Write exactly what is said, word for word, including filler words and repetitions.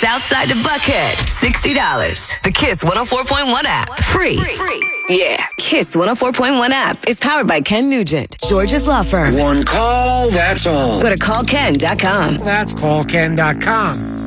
Southside to Buckhead, sixty dollars. The Kiss one oh four point one app, free. free. Yeah, Kiss one oh four point one app is powered by Ken Nugent, George's Law Firm. One call, that's all. Go to call ken dot com. That's call ken dot com.